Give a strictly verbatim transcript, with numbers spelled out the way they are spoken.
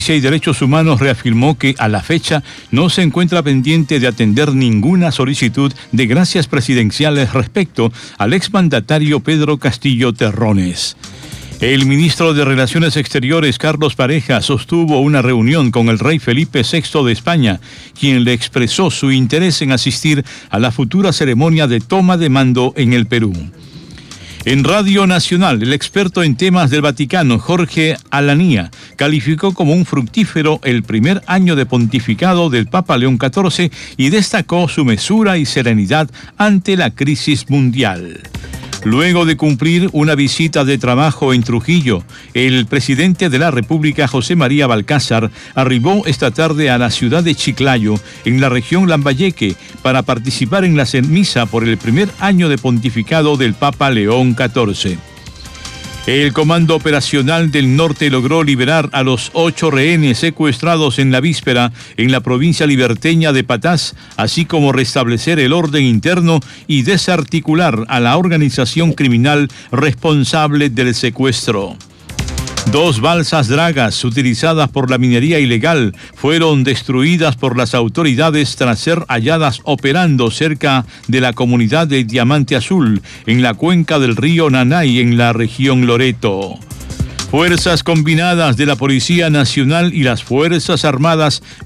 y Derechos Humanos reafirmó que a la fecha no se encuentra pendiente de atender ninguna solicitud de gracias presidenciales respecto al exmandatario Pedro Castillo Terrones. El ministro de Relaciones Exteriores, Carlos Pareja, sostuvo una reunión con el rey Felipe sexto de España, quien le expresó su interés en asistir a la futura ceremonia de toma de mando en el Perú. En Radio Nacional, el experto en temas del Vaticano, Jorge Alanía, calificó como un fructífero el primer año de pontificado del Papa León catorce y destacó su mesura y serenidad ante la crisis mundial. Luego de cumplir una visita de trabajo en Trujillo, el presidente de la República, José María Balcázar, arribó esta tarde a la ciudad de Chiclayo, en la región Lambayeque, para participar en la misa por el primer año de pontificado del Papa León catorce. El Comando Operacional del Norte logró liberar a los ocho rehenes secuestrados en la víspera en la provincia liberteña de Patás, así como restablecer el orden interno y desarticular a la organización criminal responsable del secuestro. Dos balsas dragas utilizadas por la minería ilegal fueron destruidas por las autoridades tras ser halladas operando cerca de la comunidad de Diamante Azul, en la cuenca del río Nanay, en la región Loreto. Fuerzas combinadas de la Policía Nacional y las Fuerzas Armadas